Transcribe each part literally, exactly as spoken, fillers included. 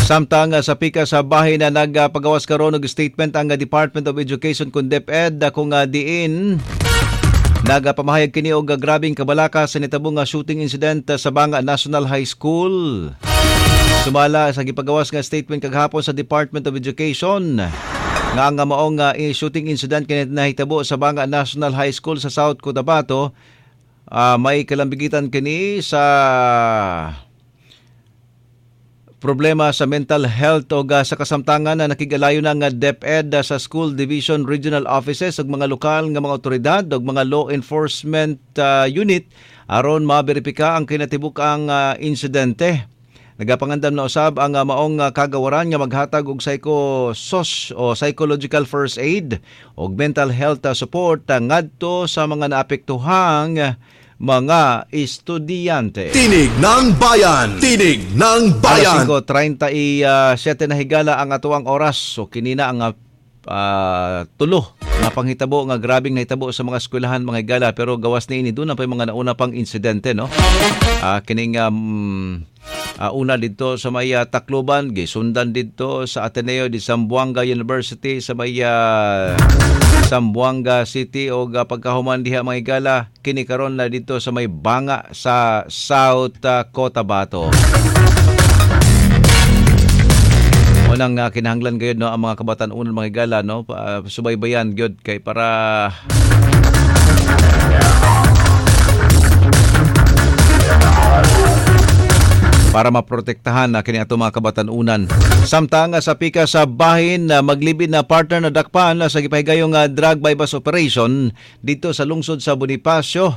Samtang uh, sa pika sa bahin na nagpagawas karon og statement ang uh, Department of Education kun DepEd uh, kung uh, diin nagapamahayag kini og uh, grabing kabalaka sa nitabong uh, shooting incident uh, sa Banga National High School. Sumala sa gipagawas nga statement kaghapon sa Department of Education nga ang uh, maong uh, shooting incident kini nahitabo sa Banga National High School sa South Cotabato. Uh, may kalambigitan kini sa problema sa mental health o uh, sa kasamtangan na nakigalayo ng uh, DepEd uh, sa School Division Regional Offices ug mga lokal nga mga otoridad ug mga law enforcement uh, unit aron maberipika ang kinatibuk-ang uh, insidente. Nagapangandam na usab ang uh, maong uh, kagawaran nga maghatag og psycho-sos o psychological first aid ug mental health uh, support uh, ngadto sa mga naapektuhang uh, mga estudyante. Tinig ng Bayan! Tinig ng Bayan! Alas singko treinta y siete na higala ang atuang oras. So kinina ang uh, tulo na panghitabo nga grabing nahitabo sa mga eskwelahan mga higala, pero gawas ni ini doon na pa yung mga nauna pang insidente, no? Uh, kining um, uh, una dito sa may uh, Tacloban, gisundan dito sa Ateneo de Zamboanga University sa may uh, Zamboanga City o uh, pagkahuman diha mga higala, kini karon na dito sa may Banga sa South uh, Cotabato. Unang uh, kinahanglan gayud no ang mga kabatan-unan mga higala, no, uh, subaybayan gyud kay para para maprotektahan na kini ato mga kabatan-unan. Samtang uh, sa pika sa bahin na uh, maglibid na partner na dakpan uh, sa gipahigayong uh, drug bypass operation dito sa lungsod sa Bonifacio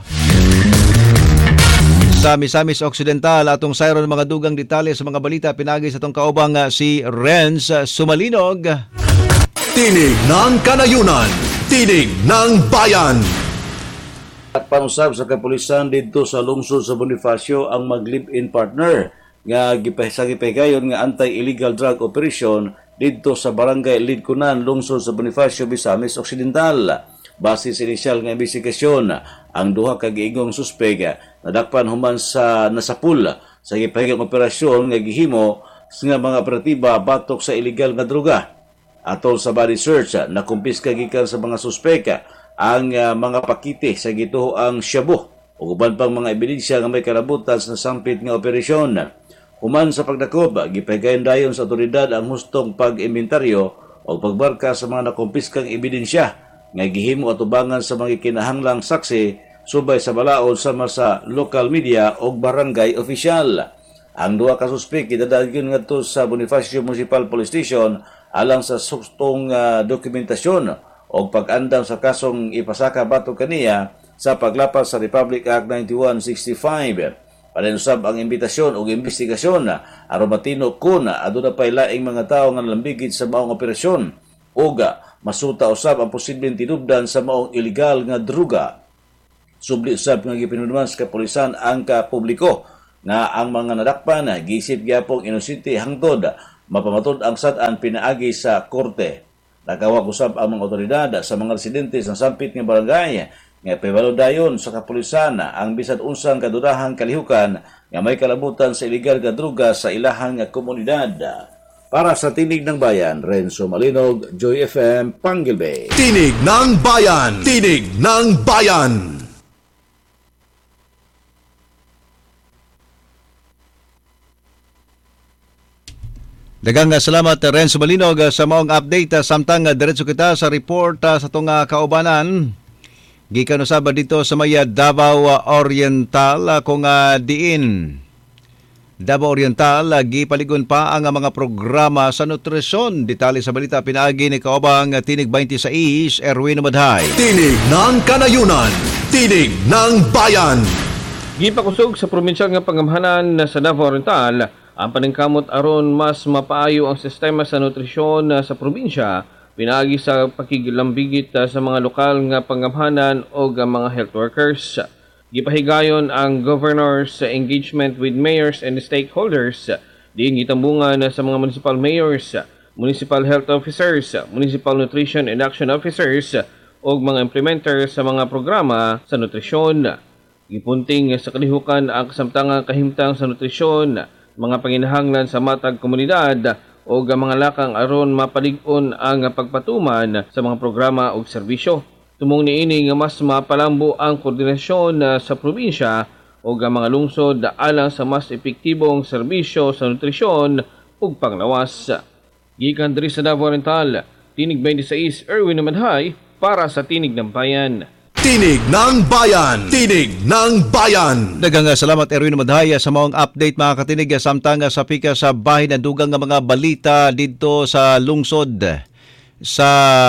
sa Misamis Occidental. Atong sayron mga dugang detalye sa mga balita pinagi sa atong kaubang uh, si Renz Sumalinog. Tinig ng Kanayunan, Tinig ng Bayan. At panusab sa kapulisan dito sa lungsod sa Bonifacio ang mag-live-in partner nga sa gipahigayon nga anti-illegal drug operation dito sa barangay Lidcunan, lungsod sa Bonifacio, Misamis Occidental. Base sa inisyal nga investigasyon, ang duha ka giingong suspek nadakpan human sa nasapul sa gipahigang operasyon nga gihimo nga mga operatiba batok sa illegal nga droga. Atol sa body search, nakumpiska gikan sa mga suspek ang uh, mga pakite sa gituoang shabu ug uban pang mga ebidensya nga may kalabutan sa sampit nga operasyon. Human sa pagdakob, gipahigayon dayon sa otoridad ang hustong pag-inventaryo o pagbarka sa mga nakumpiskang ebidensya nga gihimo atubangan sa mga kinahanglang saksi subay sa balaod sama sa local media o barangay official. Ang duha ka suspek gidadagyon ngadto sa Bonifacio Municipal Police Station alang sa sustong uh, dokumentasyon o pag-andam sa kasong ipasaka batok kaniya sa paglapas sa Republic Act ninety-one sixty-five. Palinusab ang imbitasyon o investigasyon aron matino kun aduna pay laing mga tawo nga nalambigit sa maong operasyon ug masuta usab ang posibleng tinubdan sa maong illegal nga druga. Subli usab nga gipinunuman sa kapulisan ang kapubliko na ang mga nadakpan gisip gyapong inosente hangtod mapamatud ang sad-an pinaagi sa korte. Nagawag usab ang mga otoridad sa mga residente sa sampit nga barangay nga pibalo dayon sa kapulisan ang bisan unsang kadurahang kalihukan nga may kalabutan sa illegal nga druga sa ilahang nga komunidad. Para sa Tinig ng Bayan, Renzo Malinog, Joy F M, Pangilbe. Tinig ng Bayan! Tinig ng Bayan! Daghang salamat Renzo Malinog sa maong update. Samtang diretso kita sa report sa itong kaubanan. Gikan usab dito sa maya Davao Oriental kung uh, diin Davao Oriental gipaligon pa ang mga programa sa nutrisyon. Detalye sa balita pinaagi ni kaubang Tinig twenty-six Erwin Madhay. Tinig ng Kanayunan, Tinig ng Bayan. Gipakusog sa probinsyal nga pangamhanan sa Davao Oriental ang paningkamot aron mas mapaayo ang sistema sa nutrisyon sa probinsya. Pinaagi sa pakigilambigit sa mga lokal nga pangamhanan o mga health workers. Gipahigayon ang governor's engagement with mayors and stakeholders. Diin gitambungan sa mga municipal mayors, municipal health officers, municipal nutrition and action officers o mga implementers sa mga programa sa nutrisyon. Gipunting sa kalihukan ang kasamtangang kahimtang sa nutrisyon mga panginahanglan sa matag komunidad o mga lakang aron mapalig-on ang pagpatuman sa mga programa o serbisyo. Tumong niini nga mas mapalambo ang koordinasyon sa probinsya o mga lungsod alang sa mas epektibong serbisyo sa nutrisyon ug panglawas. Gikan diri sa Davao Oriental, Tinig twenty-six, Erwin Namadhay para sa Tinig ng Bayan. Tinig ng Bayan! Tinig ng Bayan! Daghang salamat Erwin Madhaya sa maong update mga katinig samtang sa pika sa bahin na dugang nga mga balita dito sa lungsod sa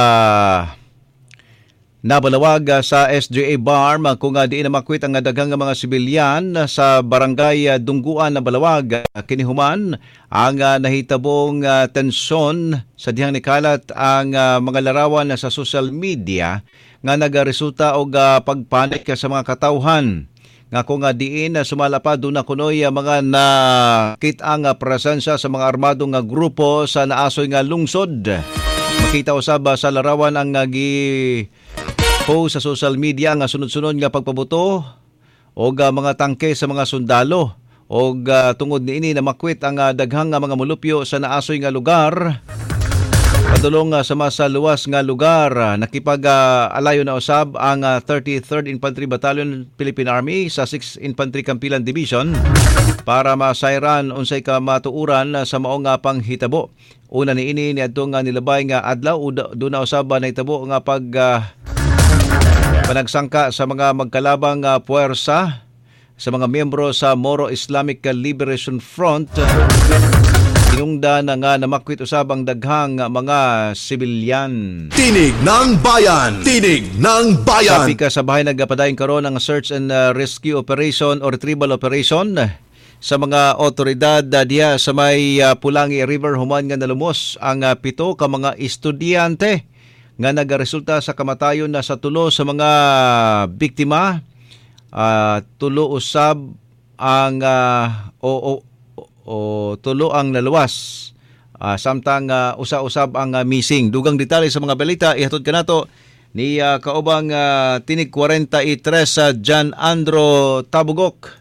Nabalawag sa S J A Barm kung uh, diin na makwit ang daghang mga sibilyan sa barangay uh, Dungguan na Balawag. Kinihuman ang uh, nahitabong uh, tensyon sa dihang nikalat ang uh, mga larawan uh, sa social media nga nagaresulta og uh, pagpanik sa mga katawhan. Nga kung uh, diin uh, sumalapa doon na kunoy uh, mga nakit ang uh, presensya sa mga armadong uh, grupo sa naasoy nga lungsod. Makita usab uh, sa larawan ang uh, gi post sa social media nga sunod-sunod nga pagpabuto o uh, mga tangke sa mga sundalo o uh, tungod niini na makwit ang uh, daghang nga mga mulupyo sa naasoy nga lugar. Padulong uh, sa masa luwas nga lugar, uh, nakipag-alayo uh, na usab ang uh, thirty-third Infantry Battalion Philippine Army sa sixth Infantry Campilan Division para masayran unsay ka matuuran uh, sa maong nga panghitabo. Una niini ni adtong nga nilabay nga adlaw do na usab na hitabo nga pag uh, panagsangka sa mga magkalabang uh, puwersa sa mga miyembro sa Moro Islamic Liberation Front. Tinungda na nga namakwit usab ang daghang mga sibilyan. Tinig ng Bayan! Tinig ng Bayan! Sabi ka sa bahay nagpadayon karon ang search and uh, rescue operation o retrieval operation sa mga otoridad uh, diya sa may uh, Pulangi River human nga nalumos ang uh, pito ka mga estudyante nga nagaresulta sa kamatayon na sa tulo sa mga biktima. Uh, tulo usab ang uh, o, o, o tulo ang naluwas. Uh, samtang uh, usa-usab ang uh, missing. Dugang detalye sa mga balita ihatod kanato ni uh, kaubang uh, Tinig forty-three sa uh, Jan Andro Tabugok.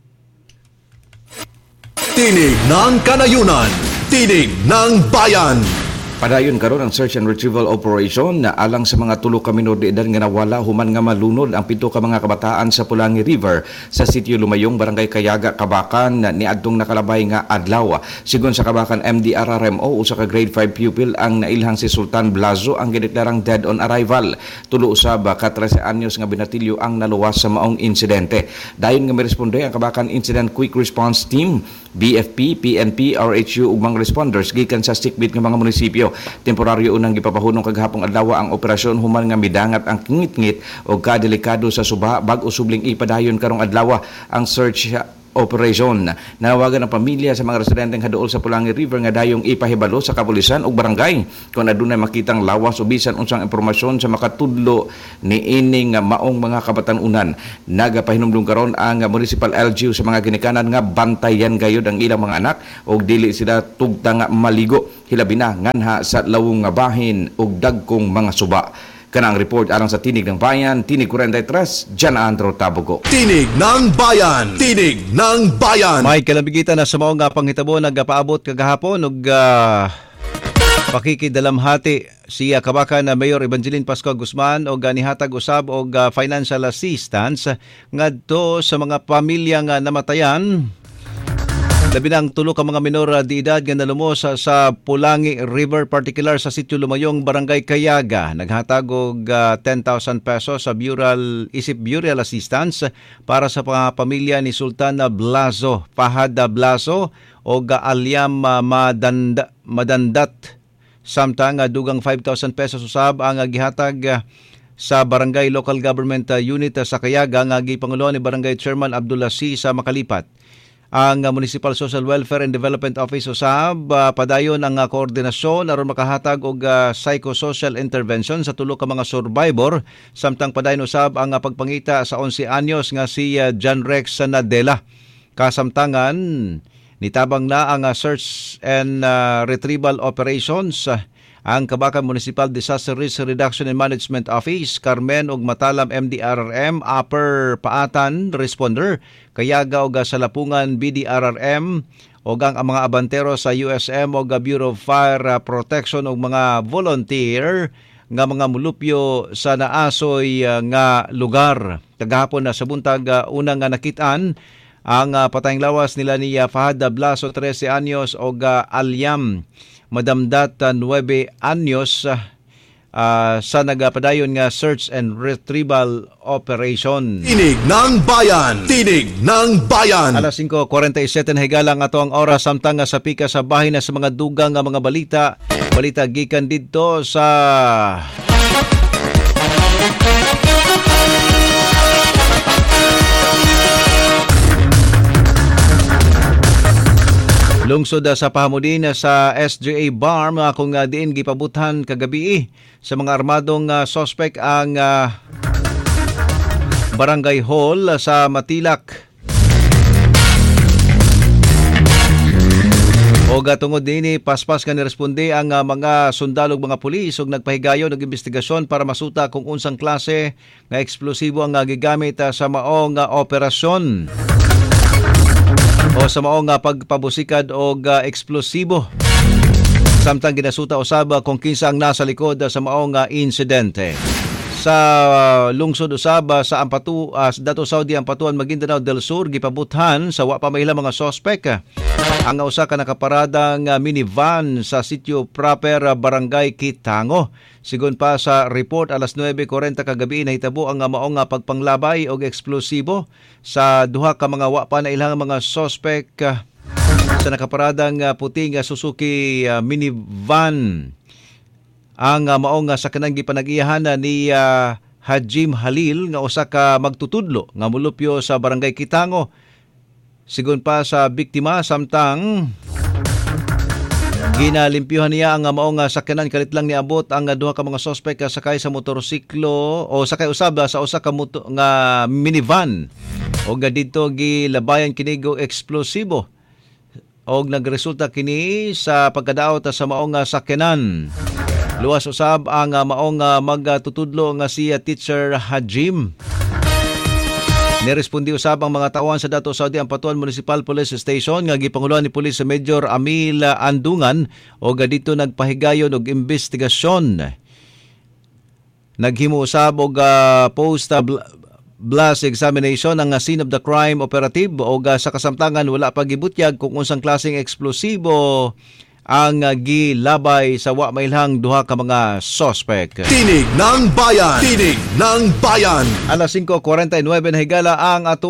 Tinig ng Kanayunan! Tinig ng Bayan! Padayon karon ang search and retrieval operation na alang sa mga tulo ka minor de edad nga nawala human nga malunod ang pito ka mga kabataan sa Pulangi River sa sitio Lumayong, Barangay Kayaga, Kabakan niadtong nakalabay nga adlaw. Sigon sa Kabakan M D R R M O usa ka grade five pupil ang nailhang si Sultan Blazo ang gideklarang dead on arrival. Tulo usab ka thirteen anyos nga binatilyo ang naluwas sa maong insidente. Dayon nga miresponde ang Kabakan Incident Quick Response Team, B F P, P N P, R H U ug mga responders gikan sa stickbit nga mga munisipyo. Temporaryo unang gipapahunong kagahapong adlaw ang operasyon human nga midangat ang ngit-ngit o kadelikado sa suba bag-o subling ipadayon karong adlaw ang search operation. Nanawagan ang pamilya sa mga residenteng haduol sa Pulangi River nga dayong ipahibalo sa kapulisan ug barangay kung adunay makitang lawas o bisan unsang impormasyon sa makatudlo ni ining maong mga kabatan-unan. Nagapahinumdum karon ang Municipal L G U sa mga ginikanan nga bantayan gayud ang ilang mga anak ug dili sila tugta nga maligo hilabi na nganha sa lawong nga bahin ug dagkong mga suba. Kanang report alang sa Tinig ng Bayan, Tinig forty-three, Jan Andro Tabugo. Tinig ng Bayan! Tinig ng Bayan! May kalabigitan na sa maong nga panghitabo nagpaabot kagahapon ug uh, pakikidalamhati siya Kabakan na Mayor Evangeline Pascual Guzman og nihatag usab og uh, financial assistance ngadto sa mga pamilya nga namatayan. Labi ng tulo ka mga minor di edad nga nalumos sa, sa Pulangi River, particular sa sitio Lumayong, Barangay Kayaga. Naghatag og uh, ten thousand pesos sa burial, isip burial assistance para sa mga pamilya ni Sultan Blazo, Fahad Blazo o Alyam uh, Madanda, Madandat. Samtang uh, dugang five thousand pesos usab ang uh, gihatag uh, sa Barangay Local Government uh, Unit uh, sa Kayaga nga gipangulo ni Barangay Chairman Abdullah C. sa Makalipat. Ang uh, Municipal Social Welfare and Development Office usab uh, padayon ang uh, koordinasyon aron makahatag og uh, psychosocial intervention sa tulo ka mga survivor, samtang padayon usab ang uh, pagpangita sa eleven anyos nga si uh, John Rex Nadela. Kasamtangan nitabang na ang uh, search and uh, retrieval operations uh, ang Kabakan Municipal Disaster Risk Reduction and Management Office, Carmen ug Matalam M D R R M, Upper Paatan Responder, Kayaga ug Salapungan B D R R M, ug ang mga abantero sa U S M ug Bureau of Fire Protection ug mga volunteer nga mga mulupyo sa naasoy uh, nga lugar. Kagahapon na sa buntag uh, unang nga nakitaan ang uh, patayng lawas nila ni uh, Fahad Blaso, thirteen anyos, ug uh, Alyam Madamdat, uh, nine anyos, uh, uh, sa nagapadayon nga search and retrieval operation. Tinig ng Bayan! Tinig ng Bayan! Alas five forty-seven na higala ang ato ang oras samtang nga sa pika sa bahin na sa mga dugang nga mga balita. Balita gikan dito sa lungsod sa pahamudin sa S J A Bar, mga kung uh, diin gipabutan kagabi sa mga armadong uh, suspect ang uh, Barangay Hall sa Matilak. O gatungod din paspas ka niresponde ang uh, mga sundalog mga pulis ug nagpahigayon og investigasyon para masuta kung unsang klase nga eksplosibo ang uh, gigamit uh, sa maong uh, operasyon o sa maong nga pagpabusikad og uh, eksplosibo. Samtang ginasuta usab kung kinsa ang nasa likod uh, sa maong nga insidente. Sa uh, lungsod usab uh, sa Ampatu, uh, Dato Saudi Ampatuan, Maguindanao del Sur, gipabuthan sa wa pa mahila mga sospek uh, ang usa ka nakaparadang uh, minivan sa sitio proper uh, Barangay Kitango. Sigon pa sa report, alas nine forty kagabi nahitabo ang uh, maong nga pagpanglabay og eksplosibo sa duha ka mga wa pa na ilang mga sospek uh, sa nakaparadang uh, puting uh, Suzuki uh, minivan. Ang uh, maong uh, sa kanang gipanag-iyahan ni uh, Hajim Halil nga usa ka magtutudlo nga mulupyo sa Barangay Kitango. Sigon pa sa biktima, samtang ginalimpyuhan niya ang uh, maong uh, sakyanan kalit lang niabot ang uh, duha ka mga sospek uh, sakay sa motorsiklo o sakay usab uh, sa usa ka moto, nga minivan. Og uh, dito gilabayan kini og eksplosibo. Og nagresulta kini sa pagkadaot uh, sa maong uh, sakyanan. Luwas usab ang uh, maong uh, magtutudlo nga si uh, Teacher Hajim. Nirespondi usab ang mga tauhan sa Dato Saudi Ampatuan Municipal Police Station nga gipanguluhan ni Police Major Amil Andungan o dito nagpahigayon og investigasyon. Naghimo usab og uh, post uh, blast examination ang uh, scene of the crime operative o uh, sa kasamtangan wala pa gibutyag kung unsang klaseng eksplosibo ang uh, gilabay sa wa mailhang duha ka mga suspect. Tinig ng Bayan! Tinig ng Bayan! Alas five forty-nine na higala ang ato